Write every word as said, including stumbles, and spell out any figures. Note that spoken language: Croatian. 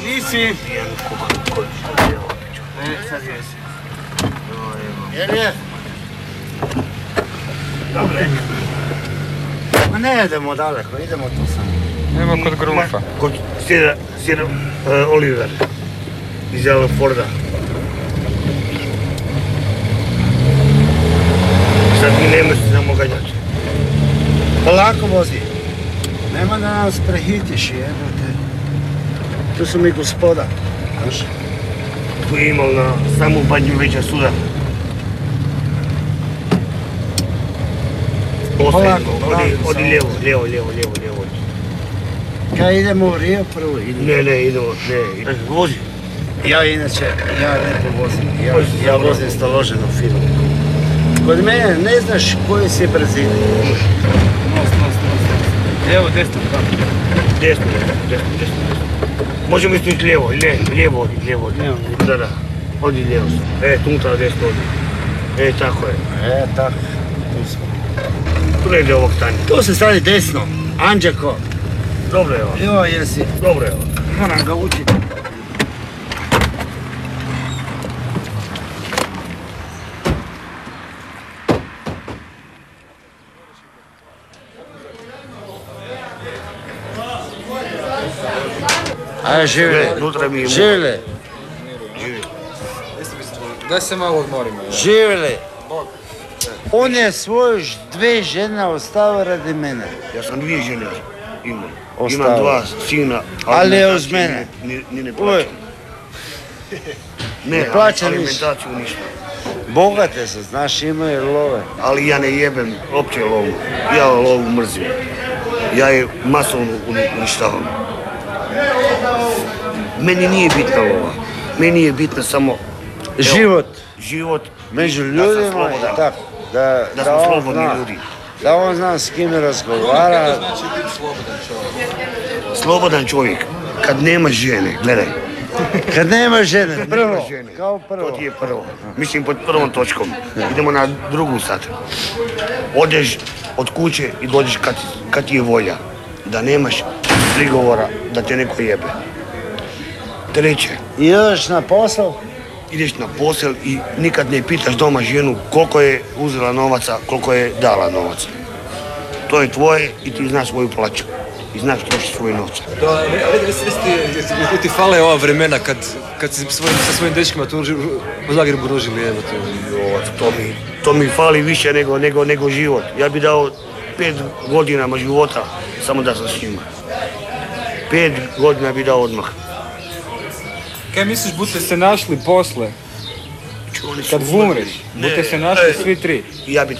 Nisi? E, sad jesi. Jer je? Dobre. Ma ne idemo daleko, idemo tu samo. Idemo kod Grufa. Kod sjeda, sjeda uh, Oliver iz Forda. Sad mi nema se samo ganjati. Polako vozi. Nema da nas prehitiš, jebote. Tu su mi gospoda. Znaš? Tu je imao na samu badnju veća suda. Polako, Odi, odi lijevo, lijevo, lijevo, lijevo, lijevo. Kaj idemo u Rio prvo? Ne, ne, idemo, ne, vozi. Ja inače, ja ne vozim. Ja, ja vozim staloženu firmu. Kod mene ne znaš koje si brzine. Most, most, most. Evo, desno, tamo. Desno, desno, desno. Možemo isto ići lijevo, lijevo, lijevo odi, lijevo odi. Lijevo. Da, da, odi lijevo. E, tu unutra desno odi. E, tako je. E, tako. Tu smo. Tu ne ide ovog stanja. Tu se stavi desno. Anđako. Dobro je ovo. Jo, jesi. Dobro je ovo. Moram ga učiti. Ajde, živjeli. Unutra mi je Živjeli. Daj se malo odmorimo. Živjeli. On je svoju ž- dve žene ostavio radi mene. Ja sam dvije žene imao. Ostavio. Imam dva sina, Ali je uz alimentaciju mene. Ni, ni ne Uvijek. plaćam. Ne, Ne plaća ništa. alimentaciju ništa. Bogate se, znaš, imaju love. Ali ja ne jebem opće lovu. Ja lovu mrzim. Ja je masovno uni- uništavam. Meni nije bitna lova. Meni je bitna samo evo, Život život. među i da sam ljudima slobodan. i tako. Da, Da smo on slobodni zna, ljudi. Da on zna s kim razgovara. Znači biti slobodan čovjek. Slobodan čovjek. Kad nema žene, gledaj. Kad nema žene, Kad prvo, nema žene, kao prvo. To ti je prvo. Mislim pod prvom točkom. Idemo na drugu sad. Odeš od kuće i dođeš kad, kad ti je volja. Da nemaš prigovora da te neko jebe. Treće, I ideš na posao, ideš na posel i nikad ne pitaš doma ženu koliko je uzela novaca, koliko je dala novaca. To je tvoje i ti znaš svoju plaću. I znaš trošiti svoje novce. Da, a reci ti, ti fale ova vremena kad, kad si svojim, sa svojim dečkima tu u Zagrebu ružili, evo to. Jo, to mi, to mi fali više nego, nego, nego život. Ja bi dao pet godinama života samo da sam s njima. Pet godina bi dao odmah. Kaj misliš, bute se našli posle? Oni su Kad umrli. umreš, Ne, bute se našli e, svi tri. Ja bi